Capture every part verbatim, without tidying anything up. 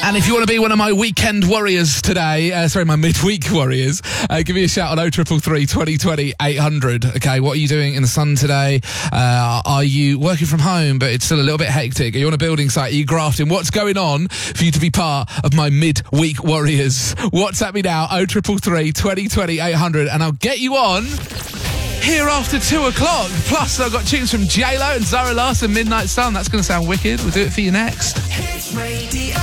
And if you want to be one of my weekend warriors today, uh, sorry, my midweek warriors, uh, give me a shout on oh triple three, twenty twenty, eight hundred. Okay, what are you doing in the sun today? Uh, are you working from home, but it's still a little bit hectic? Are you on a building site? Are you grafting? What's going on for you to be part of my midweek warriors? WhatsApp me now, oh triple three, twenty twenty, eight hundred, and I'll get you on here after two o'clock. Plus, I've got tunes from J Lo and Zara Larsson, Midnight Sun. That's going to sound wicked. We'll do it for you next. Hits Radio.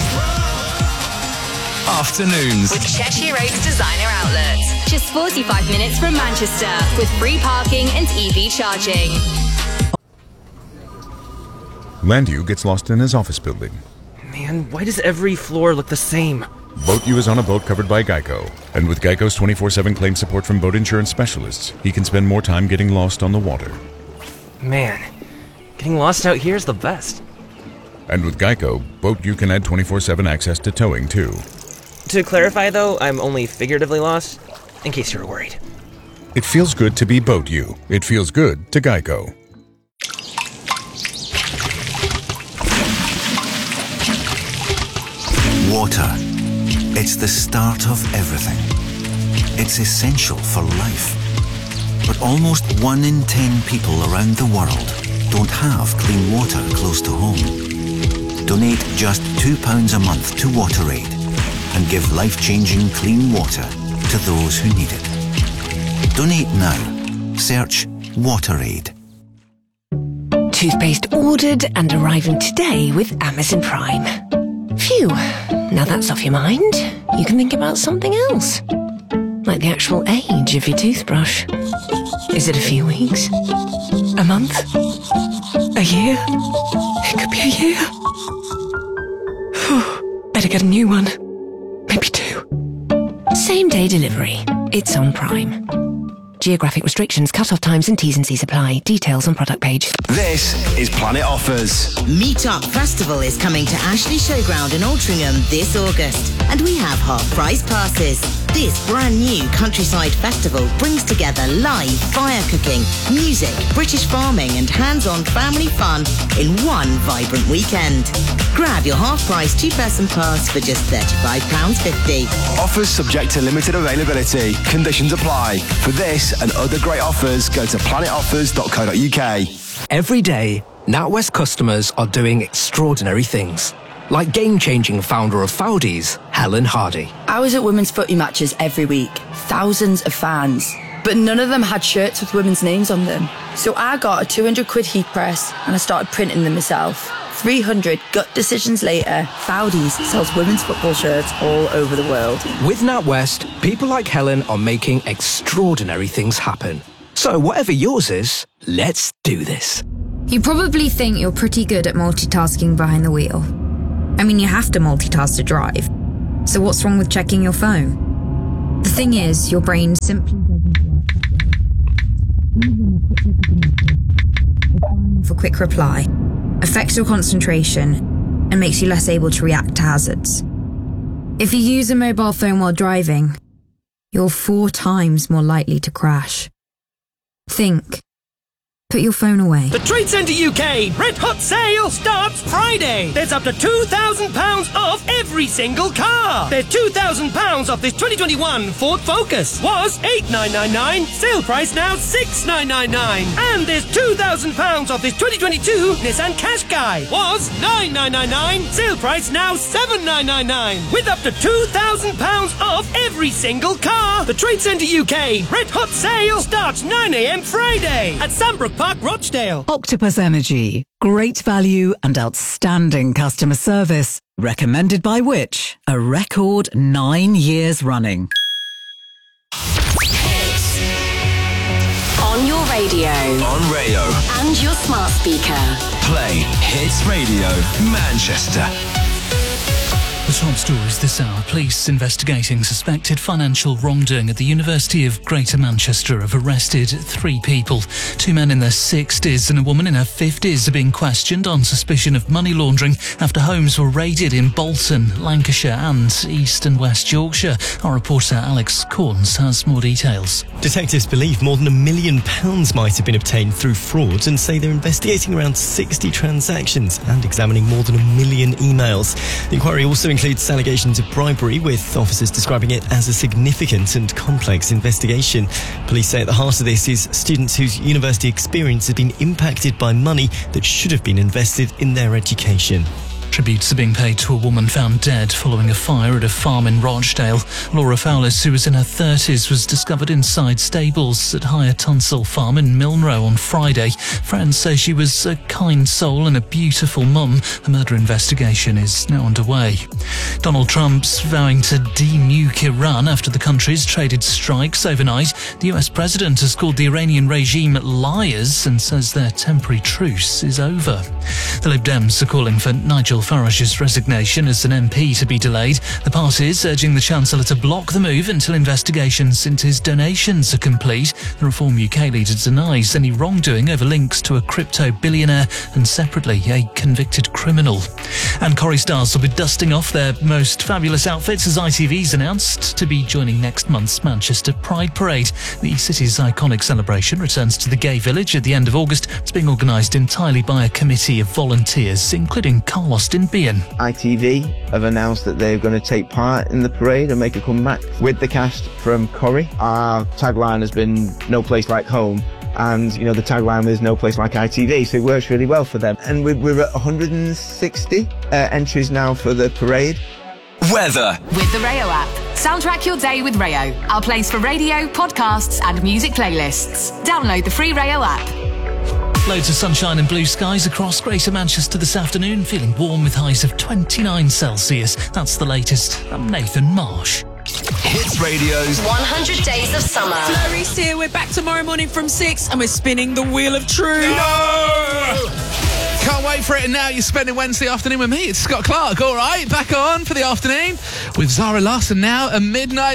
Afternoons with Cheshire Oaks Designer Outlets. Just forty-five minutes from Manchester with free parking and E V charging. Landu gets lost in his office building. Man, why does every floor look the same? Boat U is on a boat covered by Geico. And with Geico's twenty-four seven claim support from boat insurance specialists, he can spend more time getting lost on the water. Man, getting lost out here is the best. And with Geico, Boat U can add twenty-four seven access to towing, too. To clarify, though, I'm only figuratively lost, in case you were worried. It feels good to be Boat U. It feels good to Geico. Water. It's the start of everything. It's essential for life. But almost one in ten people around the world don't have clean water close to home. Donate just two pounds a month to WaterAid and give life-changing clean water to those who need it. Donate now. Search WaterAid. Toothpaste ordered and arriving today with Amazon Prime. Phew, now that's off your mind, you can think about something else. Like the actual age of your toothbrush. Is it a few weeks? A month? A year? It could be a year. Better get a new one. Maybe two. Same day delivery. It's on Prime. Geographic restrictions, cut-off times and T's and C's apply. Details on product page. This is Planet Offers. Meetup Festival is coming to Ashley Showground in Altrincham this August, and we have half-price passes. This brand new countryside festival brings together live fire cooking, music, British farming and hands-on family fun in one vibrant weekend. Grab your half-price two-person pass for just thirty-five pounds fifty. Offers subject to limited availability. Conditions apply. For this and other great offers, go to planet offers dot co dot uk. Every day, NatWest customers are doing extraordinary things. Like game-changing founder of Foudies, Helen Hardy. I was at women's footy matches every week. Thousands of fans. But none of them had shirts with women's names on them. So I got a two hundred quid heat press and I started printing them myself. three hundred gut decisions later, Foudies sells women's football shirts all over the world. With NatWest, people like Helen are making extraordinary things happen. So whatever yours is, let's do this. You probably think you're pretty good at multitasking behind the wheel. I mean, you have to multitask to drive. So what's wrong with checking your phone? The thing is, your brain simply doesn't work. For quick reply, affects your concentration, and makes you less able to react to hazards. If you use a mobile phone while driving, you're four times more likely to crash. Think. Put your phone away. The Trade Centre U K Red Hot Sale starts Friday. There's up to two thousand pounds off every single car. There's two thousand pounds off this twenty twenty-one Ford Focus. Was eight thousand nine hundred ninety-nine. Sale price now six thousand nine hundred ninety-nine. And there's two thousand pounds off this twenty twenty-two Nissan Qashqai. Was nine thousand nine hundred ninety-nine. Sale price now seven thousand nine hundred ninety-nine. With up to two thousand pounds off every single car. The Trade Centre U K Red Hot Sale starts nine a.m. Friday at Sandbrook Park, Rochdale. Octopus Energy. Great value and outstanding customer service. Recommended by which? A record nine years running. On your radio. On radio. And your smart speaker. Play Hits Radio Manchester. The top stories this hour. Police investigating suspected financial wrongdoing at the University of Greater Manchester have arrested three people. Two men in their sixties and a woman in her fifties are being questioned on suspicion of money laundering after homes were raided in Bolton, Lancashire and East and West Yorkshire. Our reporter Alex Corns has more details. Detectives believe more than a million pounds might have been obtained through fraud and say they're investigating around sixty transactions and examining more than a million emails. The inquiry also includes allegations of bribery, with officers describing it as a significant and complex investigation. Police say at the heart of this is students whose university experience has been impacted by money that should have been invested in their education. Tributes are being paid to a woman found dead following a fire at a farm in Rochdale. Laura Fowlis, who was in her thirties, was discovered inside stables at Higher Tunstall Farm in Milnrow on Friday. Friends say she was a kind soul and a beautiful mum. A murder investigation is now underway. Donald Trump's vowing to de-nuke Iran after the country's traded strikes overnight. The U S president has called the Iranian regime liars and says their temporary truce is over. The Lib Dems are calling for Nigel Farage's resignation as an M P to be delayed. The party is urging the Chancellor to block the move until investigations into his donations are complete. The Reform U K leader denies any wrongdoing over links to a crypto billionaire and separately a convicted criminal. And Corrie stars will be dusting off their most fabulous outfits as I T V's announced to be joining next month's Manchester Pride Parade. The city's iconic celebration returns to the Gay Village at the end of August. It's being organised entirely by a committee of volunteers, including Carlos Dinbian. I T V have announced that they're going to take part in the parade and make a comeback with the cast from Corrie. Our tagline has been "No Place Like Home," and you know the tagline is "No Place Like I T V," so it works really well for them. And we're, we're at one hundred sixty uh, entries now for the parade. Weather. With the Rayo app. Soundtrack your day with Rayo, our place for radio, podcasts and music playlists. Download the free Rayo app. Loads of sunshine and blue skies across Greater Manchester this afternoon, feeling warm with highs of twenty-nine Celsius. That's the latest. I'm Nathan Marsh. Hits Radio's one hundred Days of Summer. Flurry's here. We're back tomorrow morning from six and we're spinning the Wheel of Truth. No! Can't wait for it. And now you're spending Wednesday afternoon with me. It's Scott Clark. All right, back on for the afternoon with Zara Larson now at midnight.